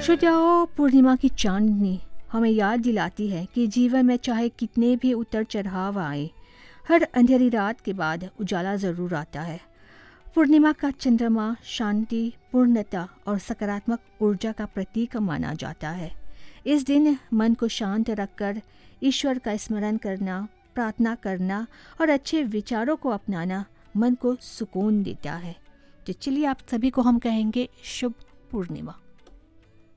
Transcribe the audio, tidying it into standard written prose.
श्रोताओं, पूर्णिमा की चांदनी हमें याद दिलाती है कि जीवन में चाहे कितने भी उतर चढ़ाव आए, हर अंधेरी रात के बाद उजाला ज़रूर आता है। पूर्णिमा का चंद्रमा शांति, पूर्णता और सकारात्मक ऊर्जा का प्रतीक माना जाता है। इस दिन मन को शांत रखकर ईश्वर का स्मरण करना, प्रार्थना करना और अच्छे विचारों को अपनाना मन को सुकून देता है। तो चलिए आप सभी को हम कहेंगे शुभ पूर्णिमा।